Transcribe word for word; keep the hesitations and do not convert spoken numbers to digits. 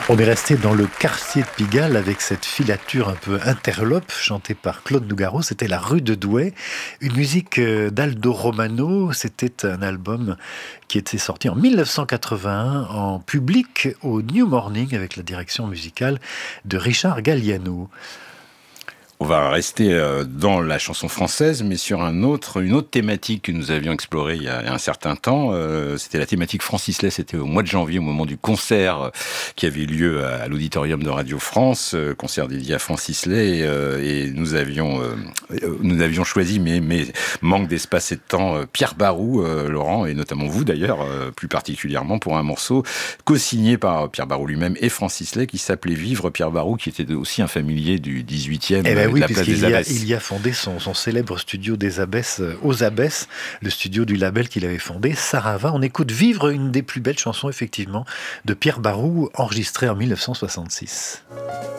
On est resté dans le quartier de Pigalle avec cette filature un peu interlope chantée par Claude Nougaro. C'était La Rue de Douai, une musique d'Aldo Romano. C'était un album qui était sorti en mille neuf cent quatre-vingt-un en public au New Morning avec la direction musicale de Richard Galliano. On va rester dans la chanson française, mais sur un autre, une autre thématique que nous avions explorée il y a un certain temps. C'était la thématique Francis Lay. C'était au mois de janvier, au moment du concert qui avait eu lieu à l'auditorium de Radio France, concert dédié à Francis Lay. Et nous avions, nous avions choisi, mais, mais manque d'espace et de temps, Pierre Barou, Laurent, et notamment vous d'ailleurs, plus particulièrement, pour un morceau co-signé par Pierre Barou lui-même et Francis Lay, qui s'appelait Vivre. Pierre Barou, qui était aussi un familier du dix-huitième. Eh ben oui, puisqu'il y a, il y a fondé son, son célèbre studio des Abbesses, euh, aux Abbesses, le studio du label qu'il avait fondé, Sarava. On écoute Vivre, une des plus belles chansons, effectivement, de Pierre Barou, enregistrée en mille neuf cent soixante-six.